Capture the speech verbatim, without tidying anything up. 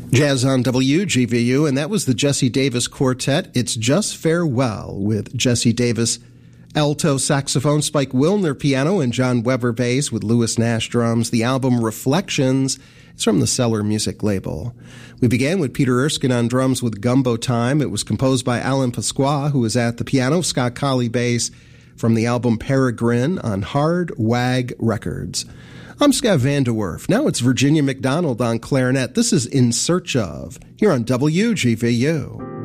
Jazz on W G V U, and that was the Jesse Davis Quartet. It's Just Farewell with Jesse Davis alto saxophone, Spike Wilner piano, and John Weber bass with Louis Nash drums. The album Reflections is from the Cellar Music label. We began with Peter Erskine on drums with Gumbo Time. It was composed by Alan Pasqua, who was at the piano, Scott Colley bass, from the album Peregrine on Hard Wag Records. I'm Scott Van de Werf. Now it's Virginia McDonald on clarinet. This is In Search Of, here on W G V U.